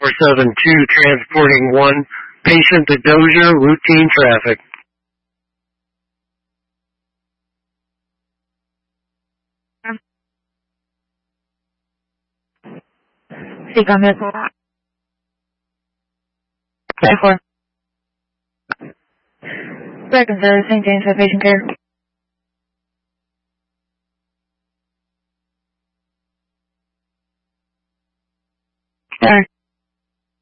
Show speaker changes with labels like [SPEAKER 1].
[SPEAKER 1] 472 transporting one patient to Dozier, routine traffic.
[SPEAKER 2] Sí, cambio. 4. Reconcile St. James for patient care. Sorry.